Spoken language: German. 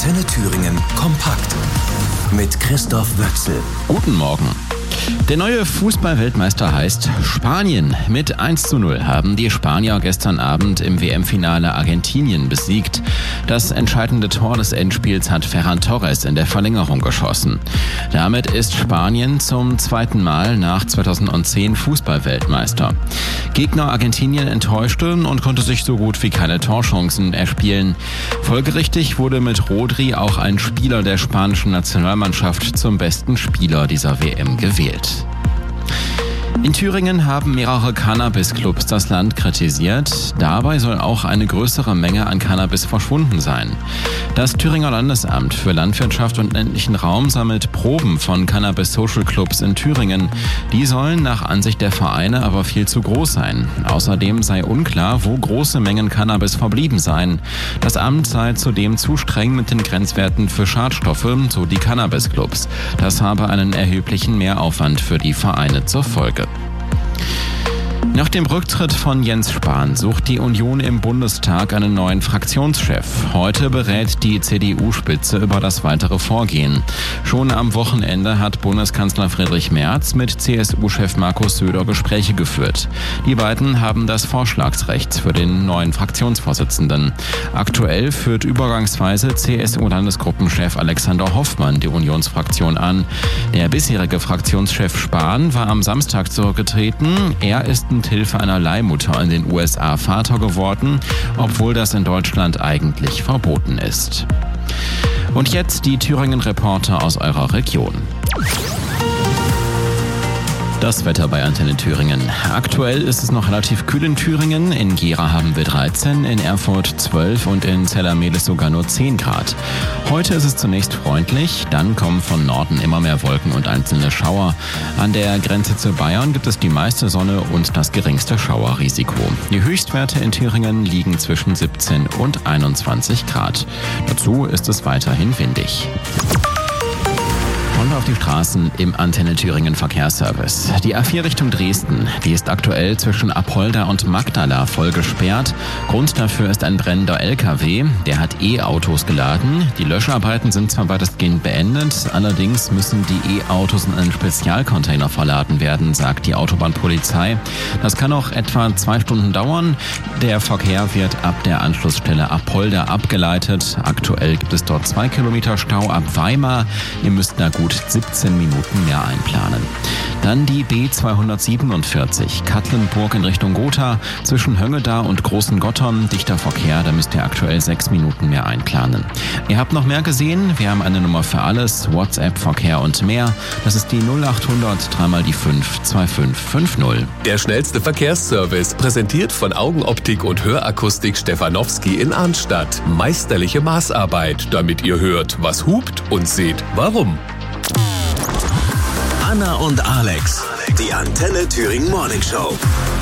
Antenne Thüringen kompakt mit Christoph Wöchsel. Guten Morgen. Der neue Fußball-Weltmeister heißt Spanien. Mit 1:0 haben die Spanier gestern Abend im WM-Finale Argentinien besiegt. Das entscheidende Tor des Endspiels hat Ferran Torres in der Verlängerung geschossen. Damit ist Spanien zum zweiten Mal nach 2010 Fußball-Weltmeister. Gegner Argentinien enttäuschte und konnte sich so gut wie keine Torchancen erspielen. Folgerichtig wurde mit Rodri auch ein Spieler der spanischen Nationalmannschaft zum besten Spieler dieser WM gewählt. In Thüringen haben mehrere Cannabis-Clubs das Land kritisiert. Dabei soll auch eine größere Menge an Cannabis verschwunden sein. Das Thüringer Landesamt für Landwirtschaft und ländlichen Raum sammelt Proben von Cannabis-Social-Clubs in Thüringen. Die sollen nach Ansicht der Vereine aber viel zu groß sein. Außerdem sei unklar, wo große Mengen Cannabis verblieben seien. Das Amt sei zudem zu streng mit den Grenzwerten für Schadstoffe, so die Cannabis-Clubs. Das habe einen erheblichen Mehraufwand für die Vereine zur Folge. Nach dem Rücktritt von Jens Spahn sucht die Union im Bundestag einen neuen Fraktionschef. Heute berät die CDU-Spitze über das weitere Vorgehen. Schon am Wochenende hat Bundeskanzler Friedrich Merz mit CSU-Chef Markus Söder Gespräche geführt. Die beiden haben das Vorschlagsrecht für den neuen Fraktionsvorsitzenden. Aktuell führt übergangsweise CSU-Landesgruppenchef Alexander Hoffmann die Unionsfraktion an. Der bisherige Fraktionschef Spahn war am Samstag zurückgetreten. Er ist mit Hilfe einer Leihmutter in den USA Vater geworden, obwohl das in Deutschland eigentlich verboten ist. Und jetzt die Thüringen-Reporter aus eurer Region. Das Wetter bei Antenne Thüringen. Aktuell ist es noch relativ kühl in Thüringen. In Gera haben wir 13, in Erfurt 12 und in Zellermelis sogar nur 10 Grad. Heute ist es zunächst freundlich, dann kommen von Norden immer mehr Wolken und einzelne Schauer. An der Grenze zu Bayern gibt es die meiste Sonne und das geringste Schauerrisiko. Die Höchstwerte in Thüringen liegen zwischen 17 und 21 Grad. Dazu ist es weiterhin windig. Und auf die Straßen im Antenne Thüringen Verkehrsservice. Die A4 Richtung Dresden, die ist aktuell zwischen Apolda und Magdala voll gesperrt. Grund dafür ist ein brennender LKW, der hat E-Autos geladen. Die Löscharbeiten sind zwar weitestgehend beendet, allerdings müssen die E-Autos in einen Spezialcontainer verladen werden, sagt die Autobahnpolizei. Das kann noch etwa 2 Stunden dauern. Der Verkehr wird ab der Anschlussstelle Apolda abgeleitet. Aktuell gibt es dort 2 Kilometer Stau ab Weimar. Ihr müsst da gut 17 Minuten mehr einplanen. Dann die B247 Katlenburg in Richtung Gotha. Zwischen Höngeda und Großen Gottorn dichter Verkehr, da müsst ihr aktuell 6 Minuten mehr einplanen. Ihr habt noch mehr gesehen? Wir haben eine Nummer für alles, WhatsApp, Verkehr und mehr. Das ist die 0800 3 die 5 2550. Der schnellste Verkehrsservice, präsentiert von Augenoptik und Hörakustik Stefanowski in Arnstadt. Meisterliche Maßarbeit, damit ihr hört, was hupt und seht, warum. Anna und Alex, die Antenne Thüringen Morning Show.